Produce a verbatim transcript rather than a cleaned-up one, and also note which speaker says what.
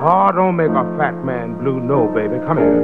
Speaker 1: Oh, don't make a fat man blue. No, baby. Come here.